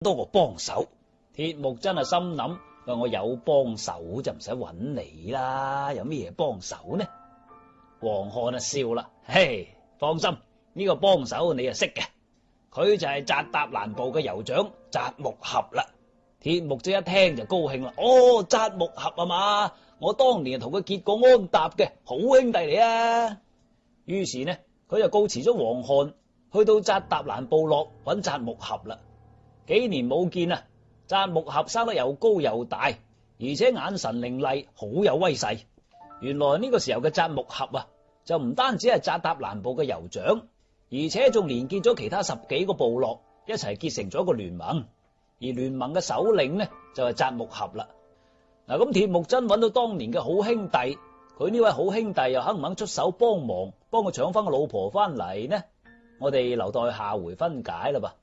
多個幫手。鐵木真係心諗，話我有幫手就唔使揾你啦，有咩嘢幫手呢？黃漢啊笑啦，嘿，放心，呢個幫手你係識嘅，佢就係扎達蘭部嘅酋長扎木合啦。鐵木真一聽就高興啦，哦，扎木合啊嘛，我當年同佢結過安踏嘅好兄弟嚟啊。於是呢，佢就告辭咗黃漢，去到扎達蘭部落揾扎木合啦。幾年冇見啊，扎木合生得又高又大，而且眼神凌厲，好有威勢。原來呢個時候嘅扎木合啊，就唔單止係扎達蘭部嘅酋長，而且仲連結咗其他10幾個部落，一齊結成咗一個聯盟。而聯盟嘅首領呢，就係扎木合啦。嗱，咁鐵木真揾到當年嘅好兄弟，佢呢位好兄弟又肯唔肯出手幫忙，幫佢搶翻個老婆翻嚟呢？我哋留待下回分解啦噃。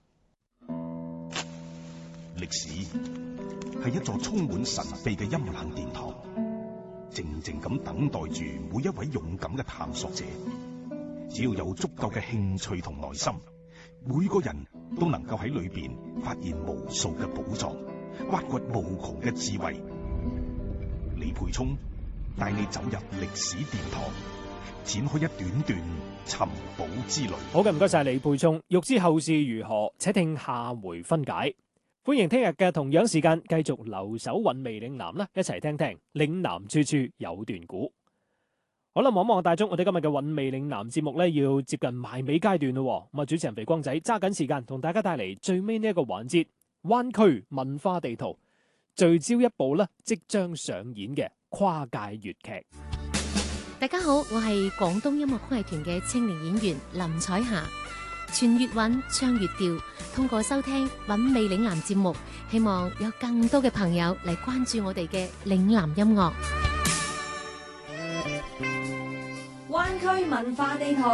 歷史係一座充滿神秘嘅陰冷殿堂，靜靜咁等待住每一位勇敢嘅探索者。只要有足夠嘅興趣同耐心，每個人都能夠喺裏邊發現無數嘅寶藏，挖掘無窮嘅智慧。李沛聰帶你走入歷史殿堂，展開一段段尋寶之旅。 好嘅，唔該晒李沛聰。欲知後事如何，且聽下回分解。歡迎聽日嘅同樣時間繼續留守韻味嶺南啦，一齊聽聽嶺南處處有段古。好啦，望一望大鐘，我哋今日嘅韻味嶺南節目咧要接近埋尾階段咯。咁啊，主持人肥光仔揸緊時間同大家帶嚟最尾呢一個環節——灣區文化地圖，聚焦一部咧即將上演嘅跨界粵劇。 大家好，我係廣東音樂曲藝團嘅青年演員林彩霞。傳粵韻，唱粵調，通過收聽韻味嶺南節目，希望有更多嘅朋友嚟關注我哋嘅嶺南音樂。 灣區文化地圖，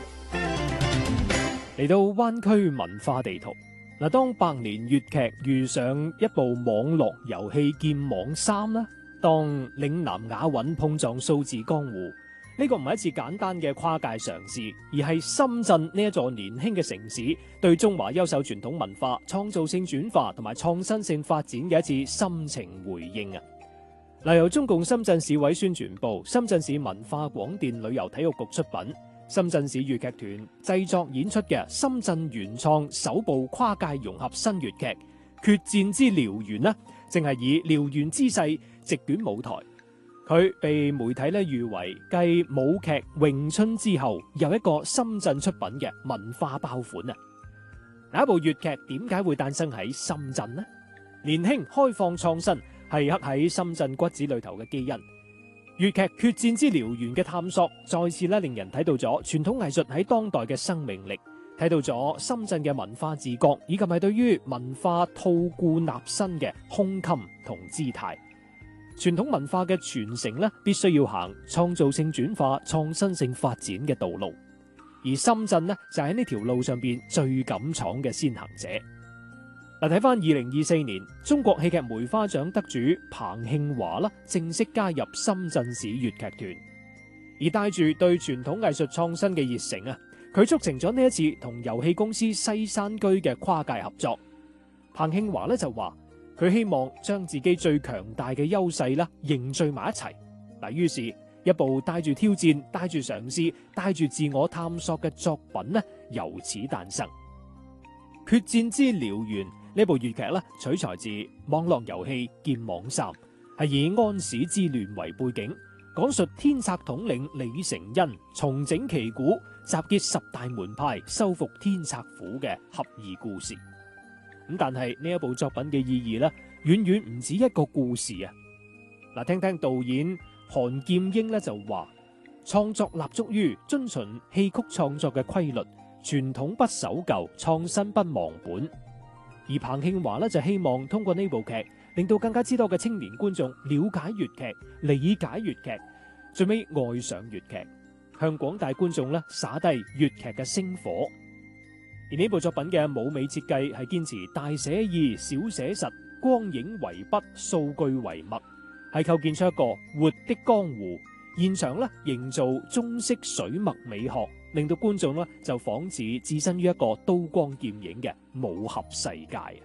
嚟到灣區文化地圖嗱，當百年粵劇遇上一部網絡遊戲劍網3啦，當嶺南雅韻碰撞數字江湖。呢個唔係一次簡單嘅跨界嘗試，而係深圳呢一座年輕嘅城市對中華優秀傳統文化創造性轉化同埋創新性發展嘅一次深情回應啊！嗱，由中共深圳市委宣傳部、深圳市文化廣電旅遊體育局出品，深圳市粵劇團製作演出嘅深圳原創首部跨界融合新粵劇《決戰之燎原》呢，正係以燎原之勢席捲舞台。佢被媒體咧譽為繼舞劇詠春之後又一個深圳出品嘅文化爆款啊！嗱，一部粵劇點解會誕生喺深圳呢？年輕開放創新係刻喺深圳骨子裏頭嘅基因。粵劇決戰之燎原嘅探索，再次咧令人睇到咗傳統藝術喺當代嘅生命力，睇到咗深圳嘅文化自覺，以及係對於文化吐故納新嘅胸襟同姿態。傳統文化嘅傳承咧，必須要行創造性轉化、創新性發展嘅道路，而深圳呢，就喺呢條路上邊最敢闖嘅先行者。嗱，睇翻2024年，中國戲劇梅花獎得主彭慶華啦，正式加入深圳市粵劇團，而帶住對傳統藝術創新嘅熱誠啊，佢促成咗呢一次同遊戲公司西山居嘅跨界合作。彭慶華咧就話，佢希望將自己最強大嘅優勢啦凝聚埋一齊。嗱，於是一部帶住挑戰、帶住嘗試、帶住自我探索嘅作品呢，由此誕生。《決戰之燎原》呢部粵劇咧，取材自網絡遊戲《劍網3》，係以安史之亂為背景，講述天策統領李成恩重整旗鼓，集結10大門派，收復天策府嘅俠義故事。咁但係呢一部作品嘅意義咧，遠遠唔止一個故事啊！嗱，聽聽導演韓劍英咧就話，創作立足於遵循戲曲創作嘅規律，傳統不守舊，創新不忘本。而彭慶華咧就希望通過呢部劇，令到更加之多嘅青年觀眾了解粵劇、理解粵劇，最尾愛上粵劇，向廣大觀眾咧灑低粵劇嘅星火。而呢部作品嘅舞美設計係堅持大寫意、小寫實，光影為筆，數據為墨，係構建出一個活的江湖。現場咧營造中式水墨美學，令到觀眾咧就仿似置身於一個刀光劍影嘅武俠世界。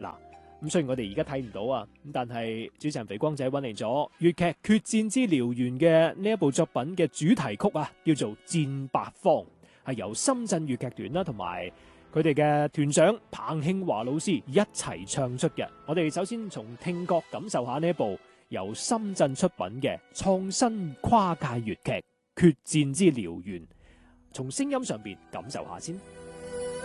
嗱，咁雖然我哋而家睇唔到啊，咁但係主持人肥光仔揾嚟咗粵劇《決戰之燎原》嘅呢一部作品嘅主題曲啊，叫做《戰八方》，係由深圳粵劇團啦同埋佢哋嘅團長彭慶華老師一齊唱出嘅。我哋首先從聽覺感受下呢一部由深圳出品嘅創新跨界粵劇《決戰之燎原》，從聲音上邊感受下先。